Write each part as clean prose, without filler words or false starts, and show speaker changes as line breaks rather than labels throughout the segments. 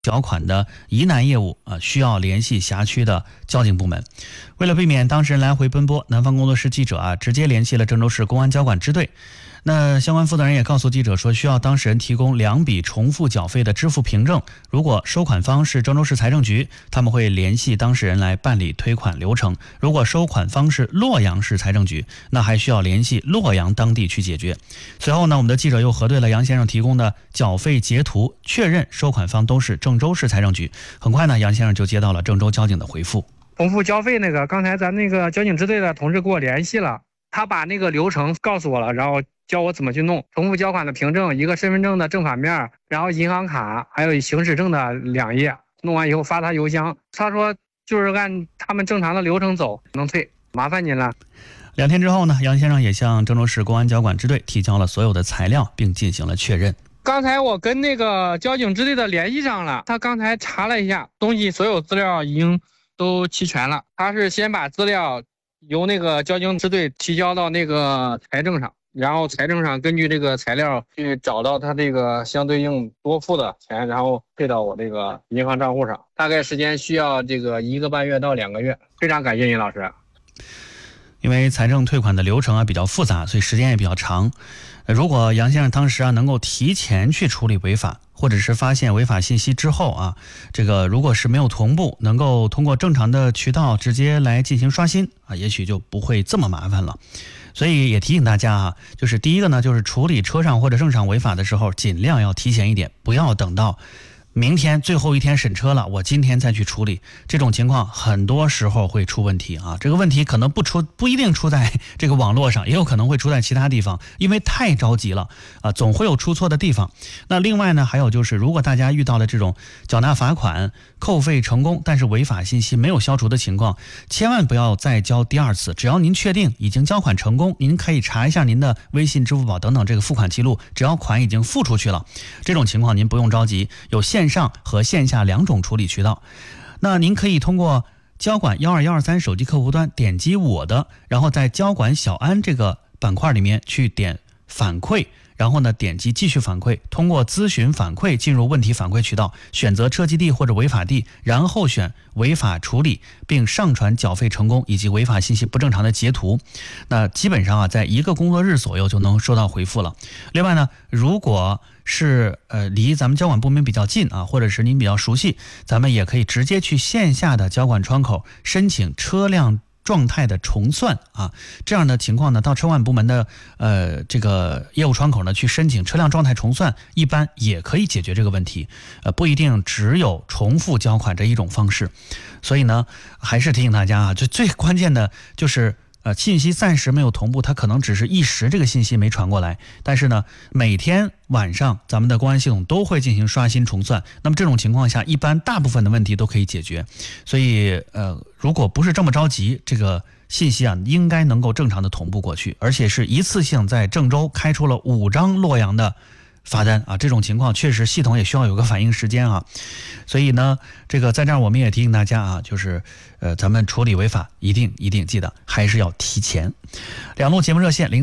缴款的疑难业务需要联系辖区的交警部门。为了避免当事人来回奔波，南方工作室记者直接联系了郑州市公安交管支队。那相关负责人也告诉记者说，需要当事人提供2笔重复缴费的支付凭证。如果收款方是郑州市财政局，他们会联系当事人来办理推款流程；如果收款方是洛阳市财政局，那还需要联系洛阳当地去解决。随后呢，我们的记者又核对了杨先生提供的缴费截图，确认收款方都是郑州市财政局。很快呢，杨先生就接到了郑州交警的回复。
重复交费那个，刚才咱那个交警支队的同志给我联系了，他把那个流程告诉我了，然后教我怎么去弄。重复缴款的凭证，一个身份证的正反面，然后银行卡，还有行驶证的2页，弄完以后发他邮箱。他说就是按他们正常的流程走，能退，麻烦您了。
2天之后呢，杨先生也向郑州市公安交管支队提交了所有的材料，并进行了确认。
刚才我跟那个交警支队的联系上了，他刚才查了一下，东西所有资料已经都齐全了。他是先把资料由那个交警支队提交到那个财政上，然后财政上根据这个材料去找到他这个相对应多付的钱，然后配到我这个银行账户上。大概时间需要这个1个半月到2个月。非常感谢您老师。
因为财政退款的流程比较复杂，所以时间也比较长。如果杨先生当时能够提前去处理违法，或者是发现违法信息之后这个如果是没有同步，能够通过正常的渠道直接来进行刷新也许就不会这么麻烦了。所以也提醒大家就是第一个呢，就是处理车上或者证上违法的时候，尽量要提前一点，不要等到明天最后一天审车了，我今天再去处理，这种情况很多时候会出问题这个问题可能不一定出在这个网络上，也有可能会出在其他地方，因为太着急了总会有出错的地方。那另外呢，还有就是如果大家遇到了这种缴纳罚款、扣费成功，但是违法信息没有消除的情况，千万不要再交第2次。只要您确定已经交款成功，您可以查一下您的微信、支付宝等等这个付款记录，只要款已经付出去了，这种情况您不用着急，有线上和线下2种处理渠道。那您可以通过交管12123手机客户端点击我的，然后在交管小安这个板块里面去点反馈，然后呢点击继续反馈，通过咨询反馈进入问题反馈渠道，选择车基地或者违法地，然后选违法处理，并上传缴费成功以及违法信息不正常的截图。那基本上在1个工作日左右就能收到回复了。另外呢，如果是离咱们交管部门比较近或者是您比较熟悉，咱们也可以直接去线下的交管窗口申请车辆状态的重算这样的情况呢，到车管部门的这个业务窗口呢去申请车辆状态重算，一般也可以解决这个问题，不一定只有重复交款这一种方式。所以呢，还是提醒大家就最关键的就是信息暂时没有同步，它可能只是一时这个信息没传过来，但是呢，每天晚上咱们的公安系统都会进行刷新重算，那么这种情况下，一般大部分的问题都可以解决。所以如果不是这么着急，这个信息应该能够正常的同步过去，而且是一次性在郑州开出了5张洛阳的罚单这种情况确实系统也需要有个反应时间所以呢，这个在这儿我们也提醒大家就是咱们处理违法一定记得还是要提前。2路节目热线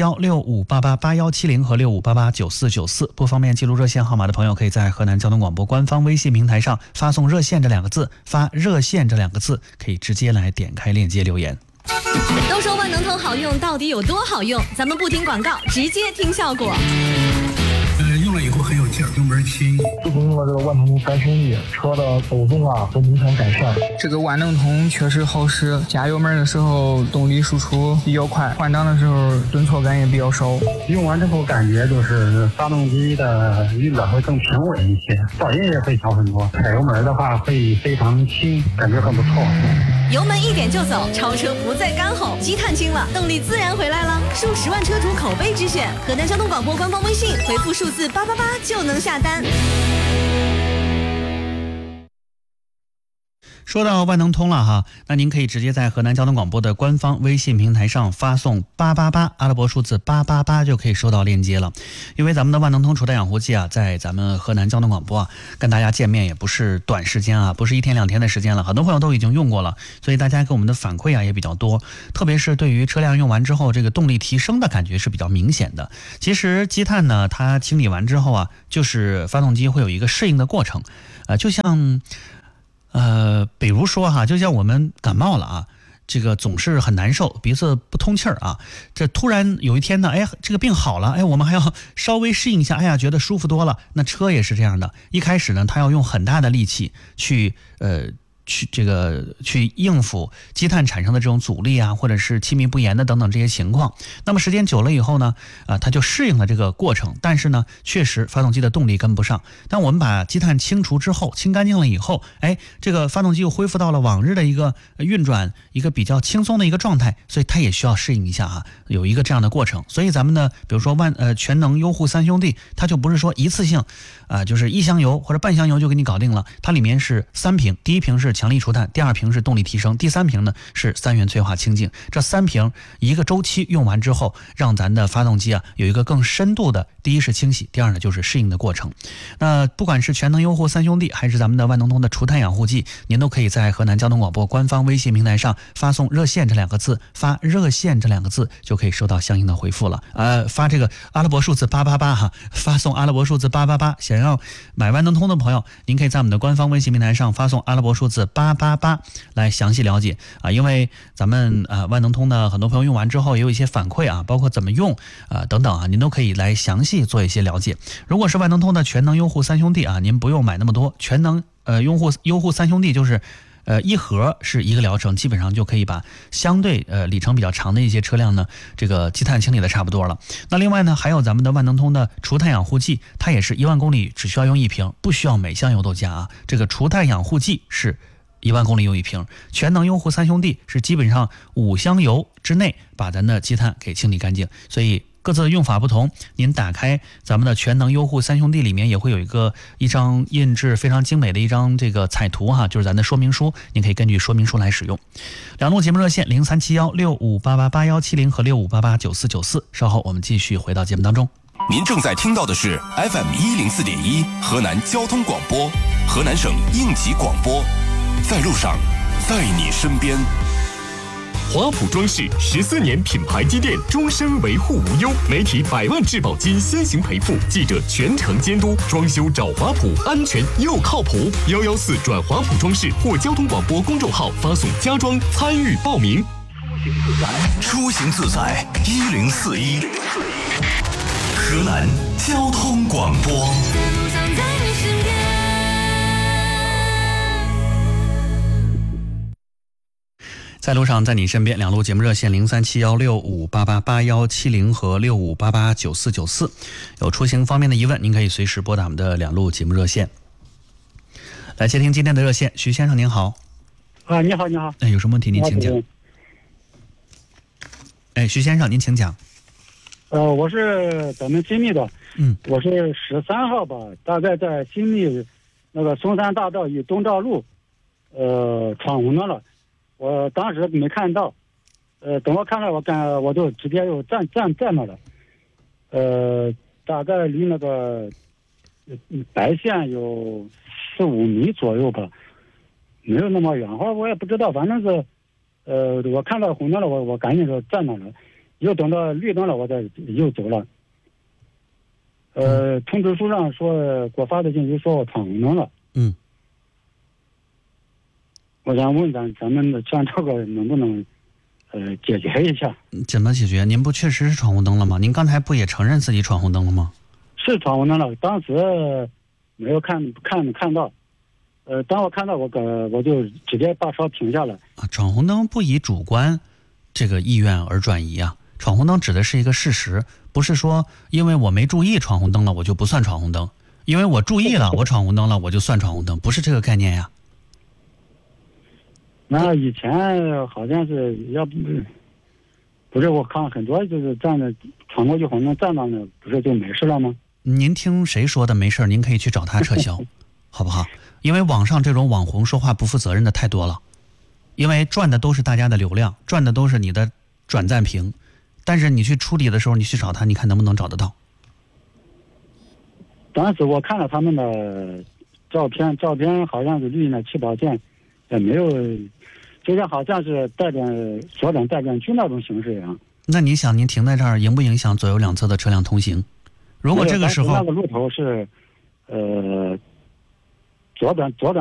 037165888170和65889494，不方便记录热线号码的朋友，可以在河南交通广播官方微信平台上发送热线这2个字，发热线这2个字，可以直接来点开链接留言。
都说万能通好用，到底有多好用？咱们不听广告，直接听效果。
用了以后很有劲儿，油门轻。
自从用了这个万能通3兄弟，车的抖动都明显改善。
这个万能通确实好使，加油门的时候动力输出比较快，换挡的时候顿挫感也比较少。
用完之后感觉就是发动机的运转会更平稳一些，噪音也会小很多。踩油门的话会非常轻，感觉很不错。
油门一点就走，超车不再干吼，积碳轻了，动力自然回来了。数10万车主口碑之选，河南交通广播官方微信回复数字888就能下单。
说到万能通了那您可以直接在河南交通广播的官方微信平台上发送888阿拉伯数字888就可以收到链接了。因为咱们的万能通除碳养护剂在咱们河南交通广播跟大家见面也不是短时间不是1天2天的时间了，很多朋友都已经用过了，所以大家给我们的反馈也比较多，特别是对于车辆用完之后这个动力提升的感觉是比较明显的。其实积碳呢，它清理完之后就是发动机会有一个适应的过程， 就像比如说哈，就像我们感冒了啊，这个总是很难受，鼻子不通气儿啊，这突然有一天呢，哎，这个病好了，哎，我们还要稍微适应一下，哎呀，觉得舒服多了。那车也是这样的，一开始呢，它要用很大的力气去应付积碳产生的这种阻力啊，或者是气密不严的等等这些情况。那么时间久了以后呢，它就适应了这个过程。但是呢，确实发动机的动力跟不上。当我们把积碳清除之后，清干净了以后，哎，这个发动机又恢复到了往日的一个运转，一个比较轻松的一个状态，所以它也需要适应一下啊，有一个这样的过程。所以咱们呢，比如说全能优护3兄弟，它就不是说一次性就是1箱油或者半箱油就给你搞定了，它里面是3瓶，第1瓶是强力除碳，第2瓶是动力提升，第3瓶呢是3元催化清净。这3瓶一个周期用完之后，让咱的发动机有一个更深度的，第一是清洗，第2呢就是适应的过程。那不管是全能优护3兄弟，还是咱们的万能通的除碳养护剂，您都可以在河南交通广播官方微信平台上发送热线这2个字，发热线这2个字就可以收到相应的回复了。发这个阿拉伯数字888哈，发送阿拉伯数字888。想要买万能通的朋友，您可以在我们的官方微信平台上发送阿拉伯数字888来详细了解因为咱们万能通的很多朋友用完之后也有一些反馈包括怎么用等等您都可以来详细做一些了解。如果是万能通的全能优护3兄弟您不用买那么多，全能优护3兄弟就是一盒是一个疗程，基本上就可以把相对里程比较长的一些车辆呢，这个积碳清理的差不多了。那另外呢，还有咱们的万能通的除碳养护剂，它也是1万公里只需要用1瓶，不需要每箱油都加这个除碳养护剂是1万公里用1瓶，全能优护3兄弟是基本上5箱油之内把咱的积碳给清理干净。所以各自的用法不同，您打开咱们的全能优护3兄弟，里面也会有一张印制非常精美的一张这个彩图就是咱的说明书，您可以根据说明书来使用。2路节目热线037165888170和65889494，稍后我们继续回到节目当中。
您正在听到的是 FM104.1 河南交通广播，河南省应急广播，在路上，在你身边。
华普装饰14年品牌积淀，终身维护无忧，媒体100万质保金先行赔付，记者全程监督，装修找华普，安全又靠谱。114转华普装饰或交通广播公众号发送家装参与报名。
出行自在1041，河南交通广播。
在路上，在你身边，2路节目热线037165888170和65889494。有出行方面的疑问，您可以随时拨打我们的2路节目热线。来接听今天的热线，徐先生您好。
你好，你好。
有什么问题您请讲。徐先生您请讲。
我是咱们新密的，我是13号吧，大概在新密那个松山大道与东赵路，闯红灯了。我当时没看到，等我看到我就直接又站那了，大概离那个白线有4-5米左右吧，没有那么远。后来我也不知道，反正是，我看到红灯了，我赶紧就站那了，又等到绿灯了，我再又走了。通知书上说给我发的信息说我闯红灯了。我想问咱们的像这个能不能解决一下？
怎么解决？您不确实是闯红灯了吗？您刚才不也承认自己闯红灯了吗？
是闯红灯了，当时没有看到，当我看到我就直接把车停下来。
闯红灯不以主观这个意愿而转移闯红灯指的是一个事实，不是说因为我没注意闯红灯了我就不算闯红灯，因为我注意了我闯红灯了我就算闯红灯，不是这个概念呀。
那以前好像是不是我看很多就是站着闯过去红灯站到那不是就没事了吗？
您听谁说的没事？您可以去找他撤销好不好？因为网上这种网红说话不负责任的太多了，因为赚的都是大家的流量，赚的都是你的转赞评，但是你去处理的时候你去找他，你看能不能找得到。
当时我看了他们的照片好像是绿的起跑线也没有，就像好像是左转带转区那种形式一样。
那你想您停在这儿影不影响左右两侧的车辆通行？如果这个时候
那个路头是左转